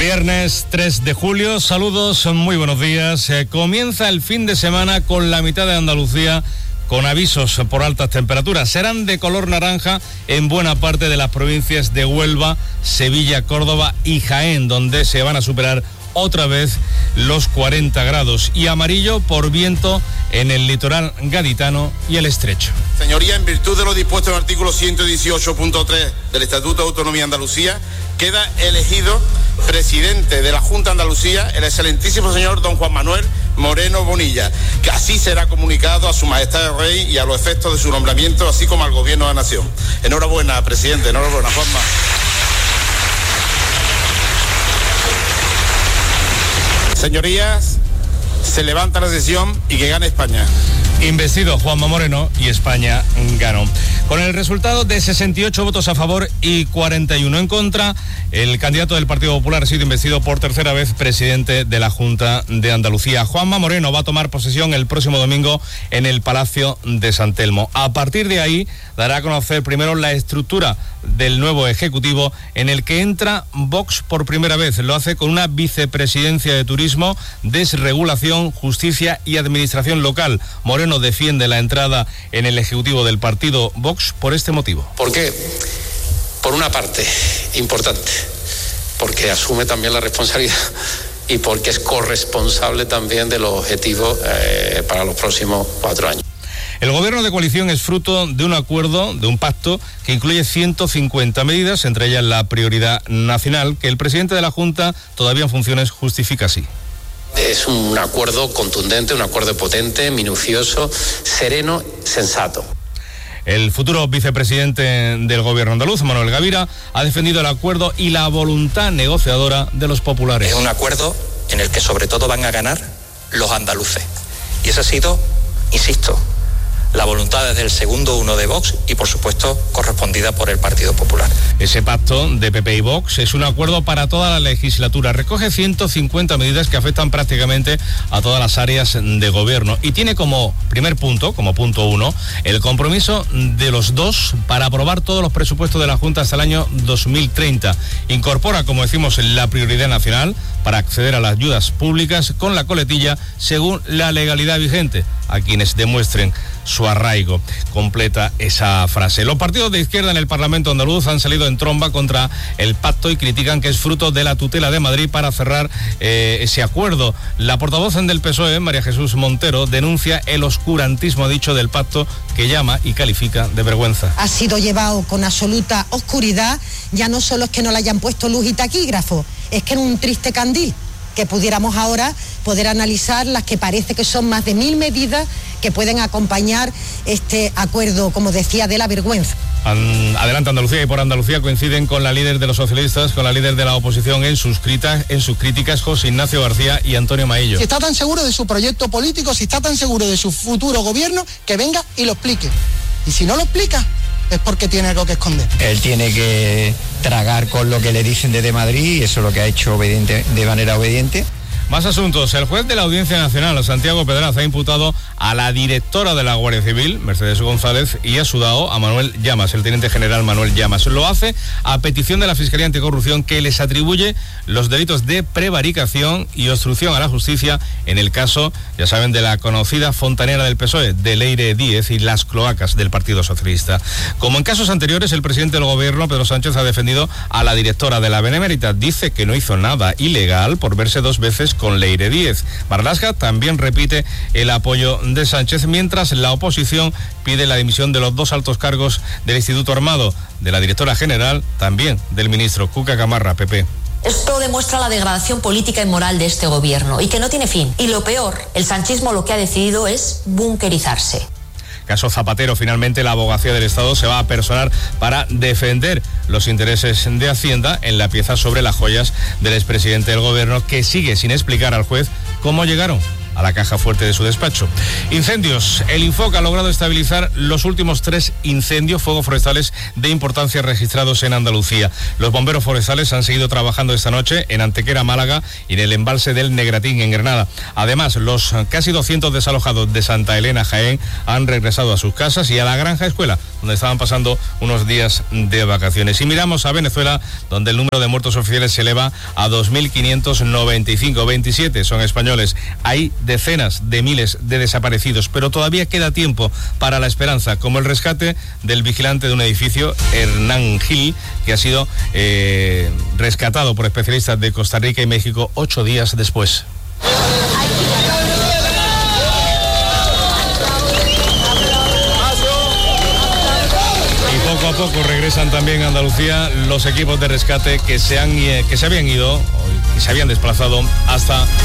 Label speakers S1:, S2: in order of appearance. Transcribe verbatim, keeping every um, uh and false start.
S1: Viernes tres de julio, saludos, muy buenos días. Eh, comienza el fin de semana con la mitad de Andalucía con avisos por altas temperaturas. Serán de color naranja en buena parte de las provincias de Huelva, Sevilla, Córdoba y Jaén, donde se van a superar otra vez los cuarenta grados, y amarillo por viento en el litoral gaditano y el estrecho.
S2: Señoría, en virtud de lo dispuesto en el artículo ciento dieciocho punto tres del Estatuto de Autonomía de Andalucía, queda elegido presidente de la Junta de Andalucía el excelentísimo señor don Juan Manuel Moreno Bonilla, que así será comunicado a su majestad el rey y a los efectos de su nombramiento, así como al gobierno de la nación. Enhorabuena, presidente, enhorabuena, Juanma. Señorías, se levanta la sesión y que gane España.
S1: Investido Juanma Moreno y España ganó. Con el resultado de sesenta y ocho votos a favor y cuarenta y uno en contra, el candidato del Partido Popular ha sido investido por tercera vez presidente de la Junta de Andalucía. Juanma Moreno va a tomar posesión el próximo domingo en el Palacio de San Telmo. A partir de ahí dará a conocer primero la estructura del nuevo Ejecutivo, en el que entra Vox por primera vez. Lo hace con una vicepresidencia de Turismo, Desregulación, Justicia y Administración Local. Moreno defiende la entrada en el Ejecutivo del partido Vox por este motivo.
S3: ¿Por qué? Por una parte, importante, porque asume también la responsabilidad y porque es corresponsable también de los objetivos eh, para los próximos cuatro años.
S1: El gobierno de coalición es fruto de un acuerdo, de un pacto que incluye ciento cincuenta medidas, entre ellas la prioridad nacional, que el presidente de la Junta, todavía en funciones, justifica así.
S3: Es un acuerdo contundente, un acuerdo potente, minucioso, sereno, sensato.
S1: El futuro vicepresidente del gobierno andaluz, Manuel Gavira, ha defendido el acuerdo y la voluntad negociadora de los populares.
S4: Es un acuerdo en el que sobre todo van a ganar los andaluces. Y esa ha sido, insisto, la voluntad desde el segundo uno de Vox y, por supuesto, correspondida por el Partido Popular.
S1: Ese pacto de P P y Vox es un acuerdo para toda la legislatura. Recoge ciento cincuenta medidas que afectan prácticamente a todas las áreas de gobierno y tiene como primer punto, como punto uno, el compromiso de los dos para aprobar todos los presupuestos de la Junta hasta el año dos mil treinta. Incorpora, como decimos, la prioridad nacional para acceder a las ayudas públicas con la coletilla según la legalidad vigente a quienes demuestren su arraigo. Completa esa frase. Los partidos de izquierda en el Parlamento andaluz han salido en tromba contra el pacto y critican que es fruto de la tutela de Madrid para cerrar eh, ese acuerdo. La portavoz del P S O E, María Jesús Montero, denuncia el oscurantismo dicho del pacto, que llama y califica de vergüenza.
S5: Ha sido llevado con absoluta oscuridad, ya no solo es que no le hayan puesto luz y taquígrafo, es que en un triste candil, que pudiéramos ahora poder analizar las que parece que son más de mil medidas que pueden acompañar este acuerdo, como decía, de la vergüenza.
S1: Adelante Andalucía y por Andalucía coinciden con la líder de los socialistas, con la líder de la oposición en sus, críticas, en sus críticas, José Ignacio García y Antonio Maillo.
S6: Si está tan seguro de su proyecto político, si está tan seguro de su futuro gobierno, que venga y lo explique. Y si no lo explica, es porque tiene algo que esconder.
S7: Él tiene que tragar con lo que le dicen desde Madrid y eso es lo que ha hecho obediente, de manera obediente.
S1: Más asuntos. El juez de la Audiencia Nacional, Santiago Pedraz, ha imputado a la directora de la Guardia Civil, Mercedes González, y a su dao, a Manuel Llamas, el teniente general Manuel Llamas. Lo hace a petición de la Fiscalía Anticorrupción, que les atribuye los delitos de prevaricación y obstrucción a la justicia en el caso, ya saben, de la conocida fontanera del P S O E, de Leire Díez, y las cloacas del Partido Socialista. Como en casos anteriores, el presidente del gobierno, Pedro Sánchez, ha defendido a la directora de la Benemérita. Dice que no hizo nada ilegal por verse dos veces con Leire Díez. Marlaska también repite el apoyo de Sánchez, mientras la oposición pide la dimisión de los dos altos cargos del Instituto Armado, de la directora general, también del ministro Cuca Gamarra, P P.
S8: Esto demuestra la degradación política y moral de este gobierno y que no tiene fin. Y lo peor, el sanchismo lo que ha decidido es bunkerizarse.
S1: Caso Zapatero, finalmente la Abogacía del Estado se va a personar para defender los intereses de Hacienda en la pieza sobre las joyas del expresidente del gobierno, que sigue sin explicar al juez cómo llegaron. a la caja fuerte de su despacho. Incendios. El Infoc ha logrado estabilizar los últimos tres incendios, fuegos forestales de importancia registrados en Andalucía. Los bomberos forestales han seguido trabajando esta noche en Antequera, Málaga, y en el embalse del Negratín, en Granada. Además, los casi doscientos desalojados de Santa Elena, Jaén, han regresado a sus casas y a la Granja Escuela, donde estaban pasando unos días de vacaciones. Y miramos a Venezuela, donde el número de muertos oficiales se eleva a dos mil quinientos noventa y cinco, veintisiete son españoles. Hay decenas de miles de desaparecidos, pero todavía queda tiempo para la esperanza, como el rescate del vigilante de un edificio, Hernán Gil, que ha sido eh, rescatado por especialistas de Costa Rica y México ocho días después. Poco a poco regresan también a Andalucía los equipos de rescate que se, han, que se habían ido, que se habían desplazado hasta